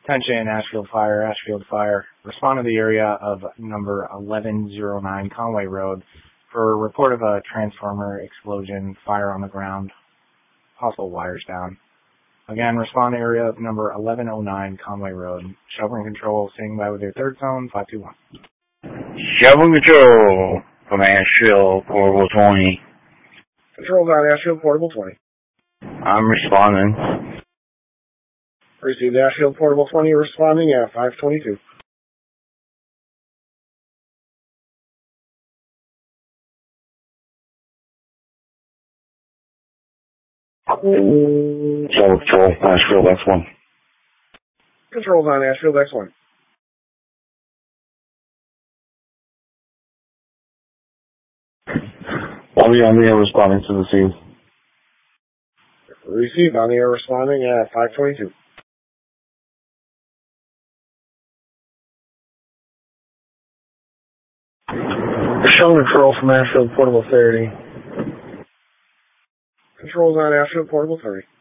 Attention, Ashfield Fire. Respond to the area of number 1109 Conway Road for a report of a transformer explosion, fire on the ground, possible wires down. Again, respond to area of number 1109 Conway Road. Shelving control, standing by with your third zone, 521. Shelving control from Ashfield, Portable 20. Controls on Ashfield, Portable 20. I'm responding. Received Ashfield, Portable 20, responding at 522. Shelving control, Ashfield X1. Controls on Ashfield X1. I'll be on the air responding to the scene. Received on the air responding at 522. Shelving control from Ashfield, Portable 30. Controls on Ashfield, Portable 30.